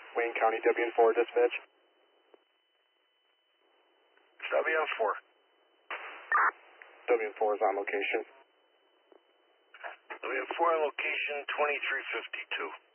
Wayne County WN4 dispatch. WN4. WN4 is on location. WN4 location 2352.